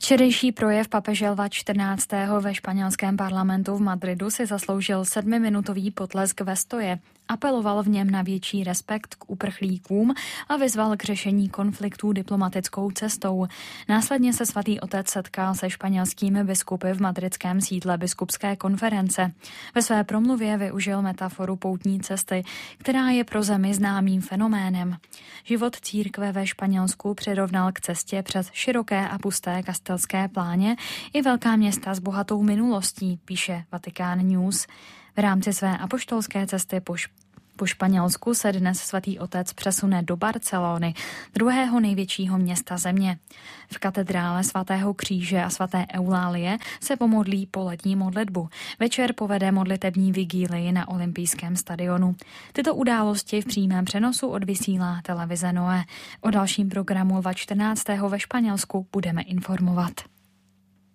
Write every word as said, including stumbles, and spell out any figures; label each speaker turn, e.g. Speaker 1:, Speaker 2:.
Speaker 1: Včerejší projev papeže Lva čtrnáctého ve španělském parlamentu v Madridu si zasloužil sedmiminutový potlesk ve stoje. Apeloval v něm na větší respekt k uprchlíkům a vyzval k řešení konfliktů diplomatickou cestou. Následně se svatý otec setkal se španělskými biskupy v madridském sídle biskupské konference. Ve své promluvě využil metaforu poutní cesty, která je pro zemi známým fenoménem. Život církve ve Španělsku přirovnal k cestě přes široké a pusté kastelské pláně i velká města s bohatou minulostí, píše Vatikán News. V rámci své apoštolské cesty po, š- po Španělsku se dnes svatý otec přesune do Barcelony, druhého největšího města země. V katedrále svatého Kříže a svaté Eulálie se pomodlí polední modlitbu. Večer povede modlitební vigílii na olympijském stadionu. Tyto události v přímém přenosu odvysílá televize Noé. O dalším programu Lva čtrnáctého ve Španělsku budeme informovat.